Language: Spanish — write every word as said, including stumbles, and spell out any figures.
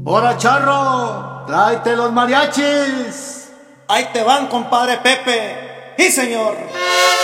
¡Hora, charro! ¡Tráete los mariachis! Ahí te van, compadre Pepe. ¡Sí, señor!